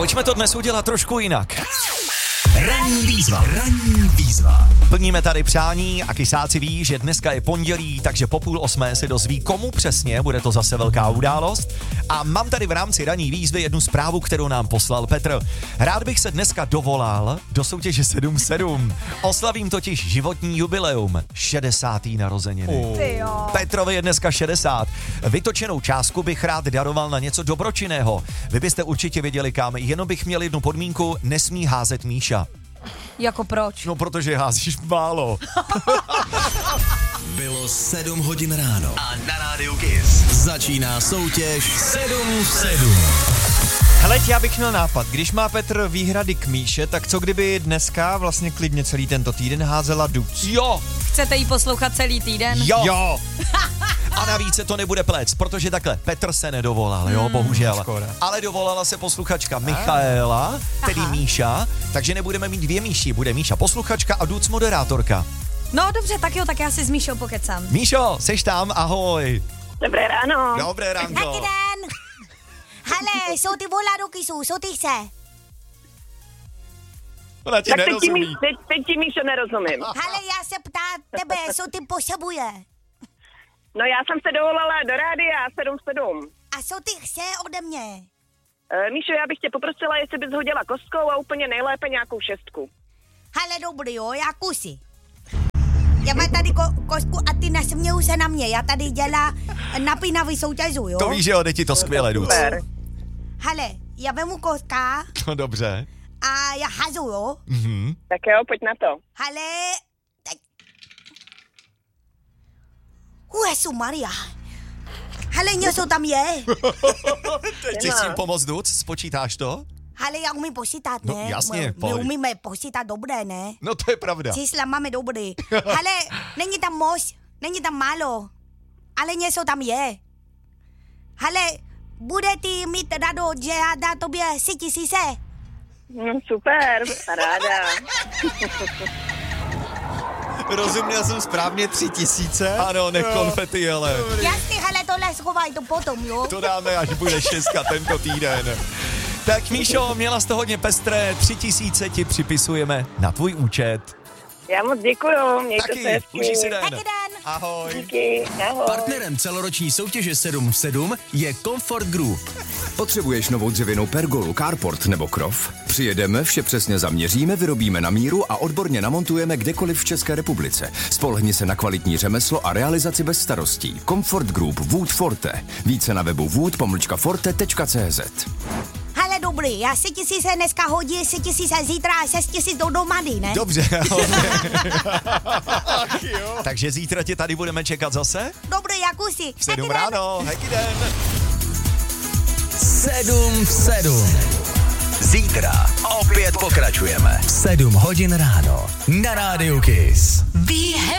Pojďme to dnes udělat trošku jinak. Ranní výzva. Plníme tady přání a kysáci ví, že dneska je pondělí, takže po 7:30 se dozví, komu přesně, bude to zase velká událost. A mám tady v rámci ranní výzvy jednu zprávu, kterou nám poslal Petr. Rád bych se dneska dovolal do soutěže 7-7. Oslavím totiž životní jubileum, 60. narozeniny. Petrovi je dneska 60. Vytočenou částku bych rád daroval na něco dobročinného. Vy byste určitě věděli kam, jenom bych měl jednu podmínku, nesmí házet Míša. Jako proč? No, protože házíš málo. Bylo 7 hodin ráno a na rádiu Kiss začíná soutěž 7-7. Hele, já bych měl nápad. Když má Petr výhrady k Míše, tak co kdyby dneska, vlastně klidně celý tento týden, házela Duc? Jo! Chcete jí poslouchat celý týden? Jo! A navíc se to nebude plec, protože takhle, Petr se nedovolal, jo, bohužel. Škoda. Ale dovolala se posluchačka Michaela, tedy Míša, takže nebudeme mít dvě Míši, bude Míša posluchačka a Duc moderátorka. No dobře, tak jo, tak já si s Míšou pokecám. Míšo, seš tam? Ahoj. Dobré ráno. Dobré Taky ránko. den. Hele, jsou ty volaruky, jsou ty se. Ona ti Tak nerozumí. teď ti, Míšo, nerozumím. Hele, já se ptám tebe, co ty potřebuje. No já jsem se dovolala do rádia 7-7. A co ty chce ode mě? Míšo, já bych tě poprosila, jestli bys hodila kostkou a úplně nejlépe nějakou 6. Hele, dobrý, jo, já kusy. Já mám tady kostku a ty nasměju se na mě. Já tady dělám napínavý soutěžu, jo? To víš, že jde ti to skvěle, Duc. Super. Hele, já vemu kostka No dobře. a já hazu, jo? Tak jo, pojď na to. Hele, teď. Jesu Maria. Hele, něco tam je. Chci s tím pomoct, Duc? Spočítáš to? Hele, já umím počítat, ne? No, jasně, My pojď. umíme počítat dobré, ne? No to je pravda. Čísla máme dobrý. Hele, není tam moc, není tam málo, ale něco tam je. Hele, bude ty mít rado, že já dá tobě 100 000? No, super, paráda. Rozuměl jsem správně 3000? Ano, ne konfety, ale Jasně, hele, tohle schovaj to potom, jo? to dáme, až bude 6 tento týden. Tak Míšo, měla jsi to hodně pestré, 3000 ti připisujeme na tvůj účet. Já moc děkuju, mějte se Taky, hezky. užij si den. Taky den. Ahoj. Díky, ahoj. Partnerem celoroční soutěže 7-7 je Comfort Group. Potřebuješ novou dřevěnou pergolu, carport nebo krov? Přijedeme, vše přesně zaměříme, vyrobíme na míru a odborně namontujeme kdekoliv v České republice. Spolehni se na kvalitní řemeslo a realizaci bez starostí. Comfort Group Wood Forte. Více na webu wood-forte.cz. Hele, dobrý, já 100 000 dneska hodí, 100 000 zítra a 6 000 do domady, ne? Dobře. Takže zítra tě tady budeme čekat zase? Dobrý, já kusy. V 7 ráno, hezký den. 7-7. Zítra opět pokračujeme. 7 hodin ráno na rádiu Kiss.